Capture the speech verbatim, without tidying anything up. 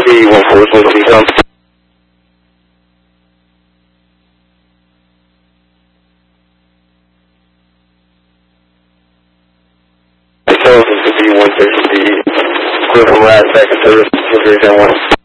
B one four is going to be done. So this is B one thirty B. Clear from last back to service.